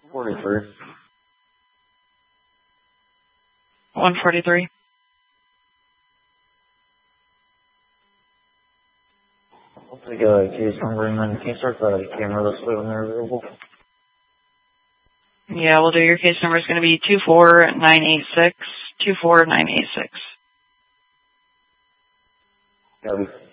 43. 143. I'll take a case number and then can you start the camera this way when they're available? Yeah, we'll do. Your case number is going to be 24986. 24986. Copy.